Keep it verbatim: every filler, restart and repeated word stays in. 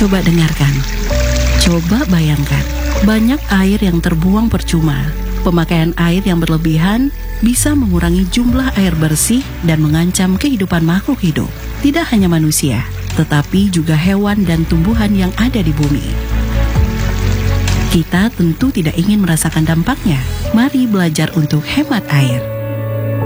Coba dengarkan. Coba bayangkan, banyak air yang terbuang percuma. Pemakaian air yang berlebihan bisa mengurangi jumlah air bersih dan mengancam kehidupan makhluk hidup. Tidak hanya manusia, tetapi juga hewan dan tumbuhan yang ada di bumi. Kita tentu tidak ingin merasakan dampaknya. Mari belajar untuk hemat air.